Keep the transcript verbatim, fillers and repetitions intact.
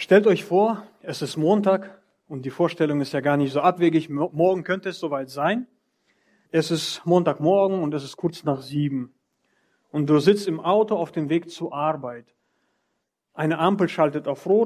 Stellt euch vor, es ist Montag und die Vorstellung ist ja gar nicht so abwegig. Morgen könnte es soweit sein. Es ist Montagmorgen und es ist kurz nach sieben. Und du sitzt im Auto auf dem Weg zur Arbeit. Eine Ampel schaltet auf Rot.